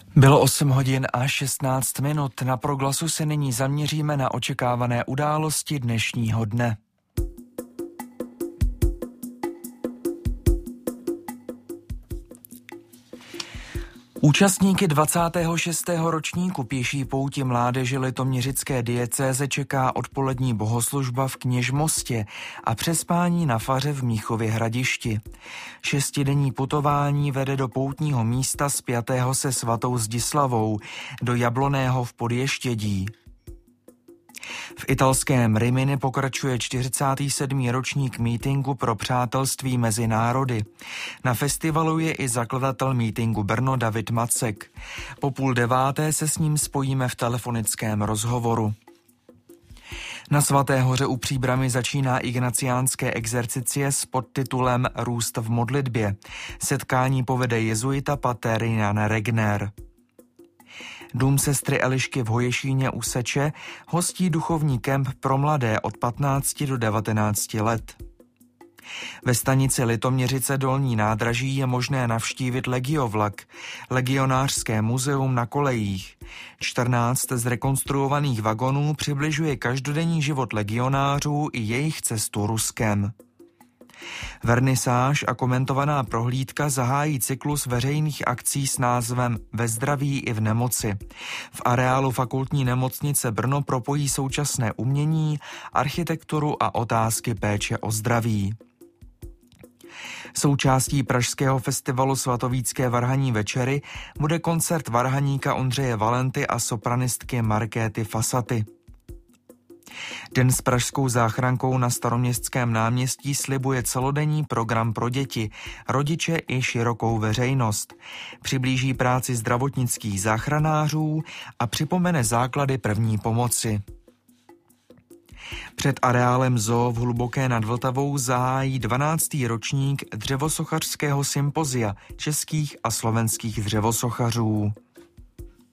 Bylo 8 hodin a 16 minut. Na Proglasu se nyní zaměříme na očekávané události dnešního dne. Účastníky 26. ročníku pěší pouti mládeže litoměřické diecéze čeká odpolední bohoslužba v Kněžmostě a přespání na faře v Mnichově Hradišti. 6denní putování vede do poutního místa spjatého se svatou Zdislavou, do Jabloného v Podještědí. V italském Rimini pokračuje 47. ročník mítinku pro přátelství mezi národy. Na festivalu je i zakladatel mítinku Brno David Macek. Po 8:30 se s ním spojíme v telefonickém rozhovoru. Na Svaté hoře u Příbrami začíná ignaciánské exercicie s podtitulem Růst v modlitbě. Setkání povede jezuita pater Jan Regner. Dům sestry Elišky v Hoješíně u Seče hostí duchovní kemp pro mladé od 15 do 19 let. Ve stanici Litoměřice Dolní nádraží je možné navštívit Legiovlak, legionářské muzeum na kolejích. 14 zrekonstruovaných vagonů přibližuje každodenní život legionářů i jejich cestu Ruskem. Vernisáž a komentovaná prohlídka zahájí cyklus veřejných akcí s názvem Ve zdraví i v nemoci. V areálu fakultní nemocnice Brno propojí současné umění, architekturu a otázky péče o zdraví. Součástí pražského festivalu Svatovícké varhanní večery bude koncert varhaníka Ondřeje Valenty a sopranistky Markéty Fasaty. Den s pražskou záchrankou na Staroměstském náměstí slibuje celodenní program pro děti, rodiče i širokou veřejnost. Přiblíží práci zdravotnických záchranářů a připomene základy první pomoci. Před areálem zoo v Hluboké nad Vltavou zahájí 12. ročník dřevosochařského sympozia českých a slovenských dřevosochařů.